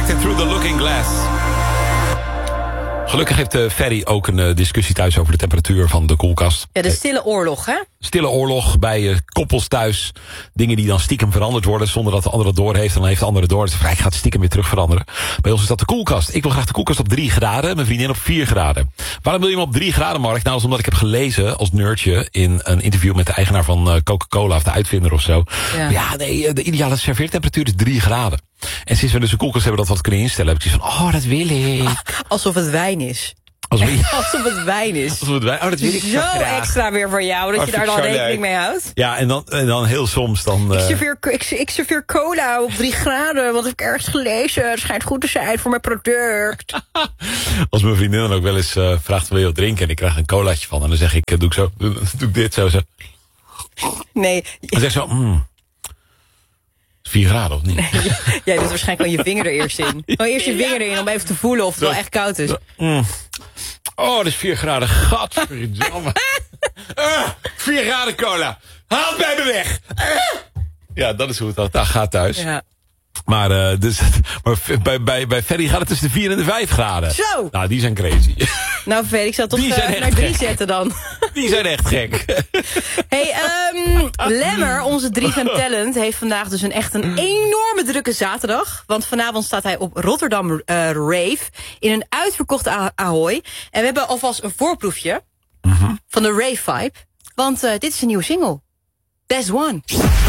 Reflected Through the Looking Glass. Gelukkig heeft Ferry ook een discussie thuis over de temperatuur van de koelkast. Ja, de stille oorlog, hè? Stille oorlog bij koppels thuis. Dingen die dan stiekem veranderd worden zonder dat de andere het door heeft. En dan heeft de andere door. Dus ik ga het stiekem weer terug veranderen. Bij ons is dat de koelkast. Ik wil graag de koelkast op 3 graden. Mijn vriendin op 4 graden. Waarom wil je hem op 3 graden, Mark? Nou, dat is omdat ik heb gelezen als nerdje in een interview met de eigenaar van Coca-Cola of de uitvinder of zo. Ja, nee, de ideale serveertemperatuur is 3 graden. En sinds we dus een koelkast hebben dat wat kunnen instellen, heb ik zoiets van, dat wil ik. Alsof het wijn is. Alsof het wijn is. Alsof het wijn. Dat wil ik zo graag. Extra weer voor jou, dat je daar dan rekening mee houdt. Ja, en dan heel soms dan... Ik serveer cola op 3 graden, want heb ik ergens gelezen. Het schijnt goed te zijn voor mijn product. Als mijn vriendin dan ook wel eens vraagt, wil je wat drinken? En ik krijg een colaatje van. En dan zeg ik, doe ik dit zo. Nee. Dan zeg ik zo, 4 graden of niet? Nee, jij doet waarschijnlijk gewoon je vinger er eerst in. Gewoon eerst je vinger erin om even te voelen of het wel echt koud is. Oh, dat is 4 graden. Gadverdamme. 4 graden cola. Haal het bij me weg. Ja, dat is hoe het dan gaat thuis. Ja. Maar, bij Ferry gaat het tussen de 4 en de 5 graden. Zo! Nou, die zijn crazy. Nou, Ferry, ik zal toch naar 3 zetten dan. Die zijn echt gek. Hey, Lemmer, onze 3FM Talent, heeft vandaag dus een enorme drukke zaterdag. Want vanavond staat hij op Rotterdam Rave in een uitverkochte Ahoy. En we hebben alvast een voorproefje van de Rave Vibe. Want dit is een nieuwe single. There's One.